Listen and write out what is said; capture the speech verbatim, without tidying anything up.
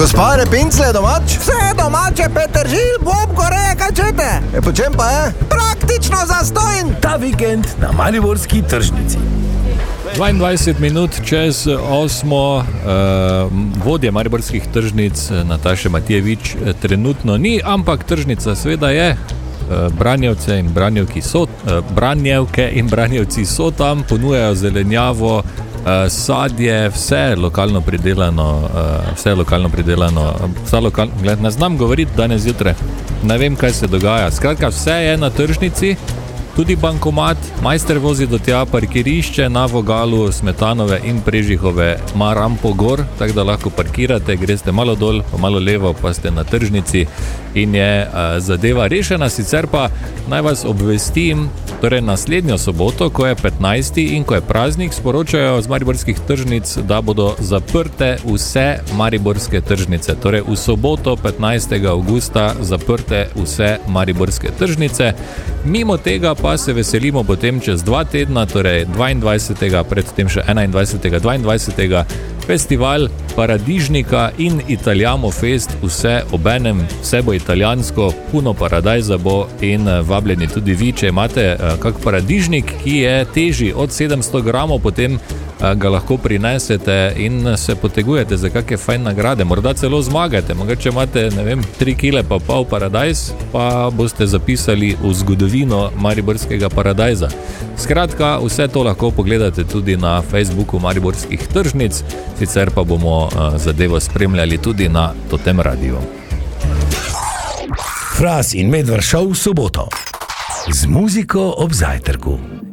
Gospa Repincle, domač? Vse domače, Petržil, Bob, Koreje, kaj čete? E, po čem pa je? Praktično zastojn. Ta vikend na mariborski tržnici. dvaindvajset minut čez osmo, uh, vodje mariborskih tržnic Nataše Matijevič trenutno ni, ampak tržnica seveda je. Branjevce in branjevki so, branjevke in branjevci so tam, ponujajo zelenjavo, sadje, vse lokalno pridelano, vse lokalno pridelano, vse lokalno, gled, ne znam govoriti danes zjutraj, ne vem, kaj se dogaja. Skratka, vse je na tržnici, tudi bankomat, majster vozi do tja, parkirišče na vogalu Smetanove in Prežihove ima rampo gor, tako da lahko parkirate, greste malo dol, pa malo levo, pa ste na tržnici in je uh, zadeva rešena. Sicer pa naj vas obvestim, torej naslednjo soboto, ko je petnajsti in ko je praznik, sporočajo z mariborskih tržnic, da bodo zaprte vse mariborske tržnice. Torej v soboto petnajstega avgusta zaprte vse mariborske tržnice. Mimo tega pa se veselimo potem čez dva tedna, torej dvaindvajsetega, predtem še enaindvajsetega, dvaindvajsetega, festival Paradižnika in Italijamo Fest, vse obenem, vse bo italijansko, puno paradajza bo in vabljeni tudi vi, če imate kak paradižnik, ki je težji od sedemsto gramov, potem ga lahko prinesete in se potegujete za kakšne fajn nagrade, morda celo zmagate, mogoče imate, ne vem, tri kile pa pol paradajz, pa boste zapisali v zgodovino mariborskega paradajza. Skratka, vse to lahko pogledate tudi na Facebooku mariborskih tržnic, sicer pa bomo zadevo spremljali tudi na Totem radiju. Fras in Medvard šov v soboto z muziko ob zajtrku.